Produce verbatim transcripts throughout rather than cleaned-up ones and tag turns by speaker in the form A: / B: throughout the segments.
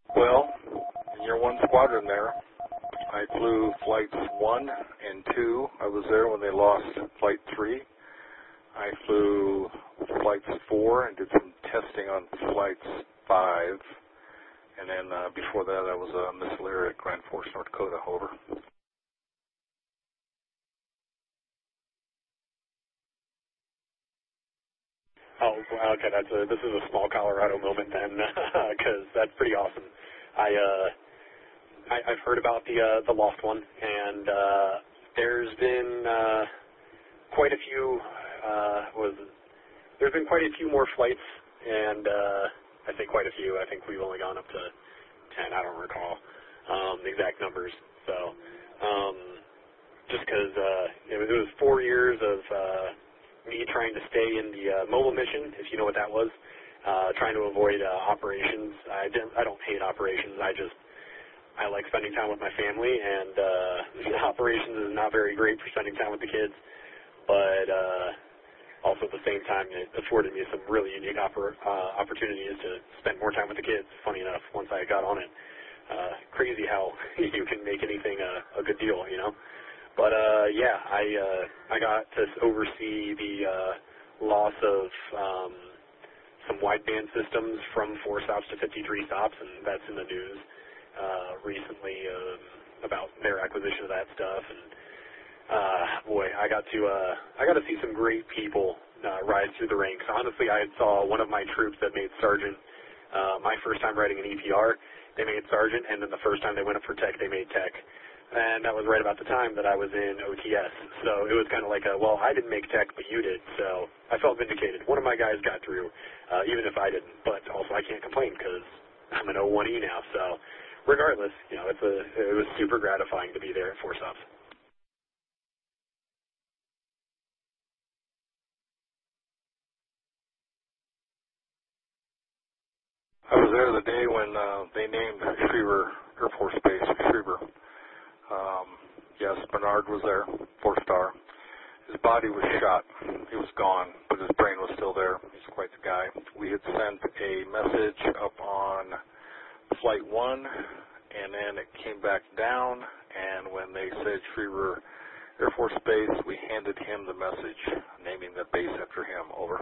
A: Well, in your one squadron there, I flew flights one and two. I was there when they lost flight three. I flew flights four and did some testing on flights five. And then uh, before that, I was a missileer at Grand Forks, North Dakota. Over.
B: Oh, well, okay. That's a, this is a small Colorado moment then, because that's pretty awesome. I, uh, I I've heard about the uh, the lost one, and uh, there's been uh, quite a few. Uh, was there's been quite a few more flights, and uh, I say quite a few. I think we've only gone up to ten. I don't recall um, the exact numbers. So, um, just because uh, it, was, it was four years of uh, me trying to stay in the uh, mobile mission, if you know what that was, uh, trying to avoid uh, operations. I didn't. I don't hate operations. I just I like spending time with my family, and uh, operations is not very great for spending time with the kids. But uh, also at the same time, it afforded me some really unique oppor- uh, opportunities to spend more time with the kids. Funny enough, once I got on it, uh, crazy how you can make anything a, a good deal, you know. But uh, yeah, I uh, I got to oversee the uh, loss of um, some wideband systems from four stops to fifty-three stops, and that's in the news uh, recently um, about their acquisition of that stuff. And Uh, boy, I got to uh, I got to see some great people uh, rise through the ranks. Honestly, I saw one of my troops that made sergeant. Uh, my first time writing an E P R, they made sergeant, and then the first time they went up for tech, they made tech. And that was right about the time that I was in O T S. So it was kind of like, a, well, I didn't make tech, but you did. So I felt vindicated. One of my guys got through, uh, even if I didn't. But also, I can't complain because I'm an O one E now. So regardless, you know, it's a it was super gratifying to be there at Four Stops.
A: I was there the day when uh, they named Schriever Air Force Base Schriever. Um, yes, Bernard was there, four-star. His body was shot. He was gone, but his brain was still there. He's quite the guy. We had sent a message up on Flight one, and then it came back down, and when they said Schriever Air Force Base, we handed him the message, naming the base after him. Over.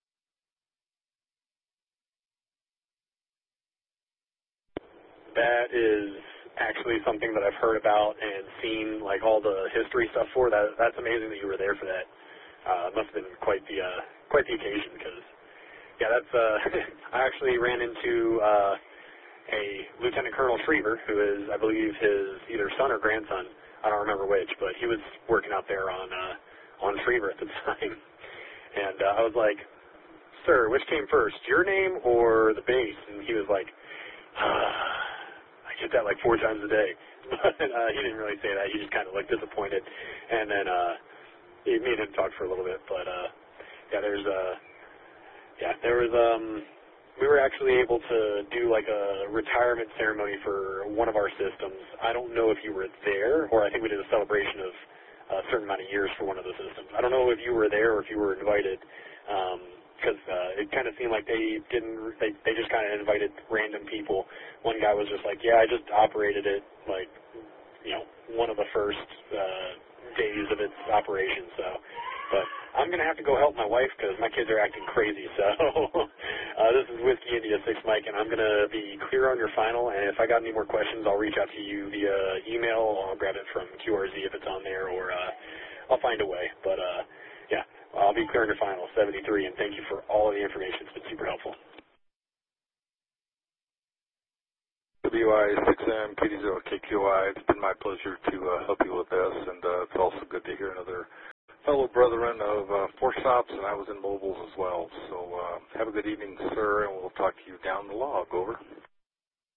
B: That is actually something that I've heard about and seen, like all the history stuff for. That that's amazing that you were there for that. Uh, it must have been quite the uh, quite the occasion because, yeah, that's. Uh, I actually ran into uh, a Lieutenant Colonel Schriever, who is, I believe, his either son or grandson. I don't remember which, but he was working out there on uh, on Schriever at the time, and uh, I was like, "Sir, which came first, your name or the base?" And he was like, uh, I get that like four times a day. But uh, he didn't really say that. He just kind of looked disappointed. And then uh, he, me and him talked for a little bit. But uh, yeah, there's uh, yeah, there was um, we were actually able to do like a retirement ceremony for one of our systems. I don't know if you were there, or I think we did a celebration of a certain amount of years for one of the systems. I don't know if you were there or if you were invited. Um, because uh, it kind of seemed like they didn't, they, they just kind of invited random people. One guy was just like, yeah, I just operated it, like, you know, one of the first uh, days of its operation, so. But I'm going to have to go help my wife because my kids are acting crazy, so. uh, this is Whiskey India six Mike, and I'm going to be clear on your final, and if I got any more questions, I'll reach out to you via email, I'll grab it from Q R Z if it's on there, or uh, I'll find a way, but, uh, yeah. I'll be clearing your final, seventy-three, and thank you for all of the information. It's been super helpful.
A: W I six M K D zero K Q I, it's been my pleasure to uh, help you with this, and uh, it's also good to hear another fellow brethren of uh, Four Stops, and I was in mobiles as well. So uh, have a good evening, sir, and we'll talk to you down the log. Over.